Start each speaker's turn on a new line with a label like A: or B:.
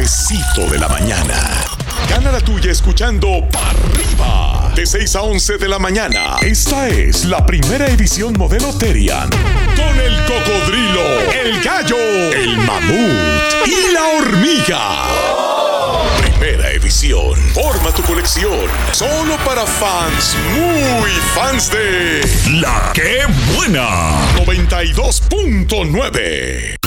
A: cafecito de la mañana. Gana la tuya escuchando Pa' Arriba, de 6 a 11 de la mañana. Esta es la primera edición modelo Terian, con el cocodrilo, el gallo, el mamut y la hormiga. Primera edición. Forma tu colección. Solo para fans, muy fans de La Que Buena 92.9.